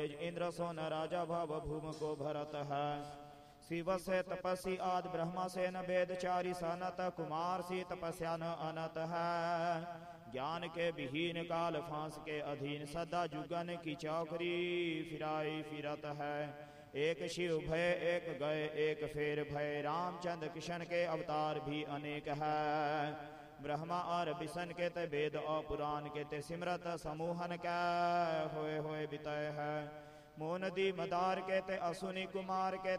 इंद्र सोन राजा भव भूम को भरत है। शिव से तपस्वी आदि ब्रह्मा से न वेद चारी सनत कुमार सी तपस्या न अनत है। ज्ञान के विहीन काल फांस के अधीन सदा जुगन की चौकरी फिराई फिरत है। एक शिव भय एक गए एक फेर भय रामचंद्र कृष्ण के अवतार भी अनेक है। ब्रह्मा और विष्णु के ते वेद और पुराण के ते सिमरत समूहन क्या होए होए बितय है। मोनदी मदार के ते असुनी कुमार के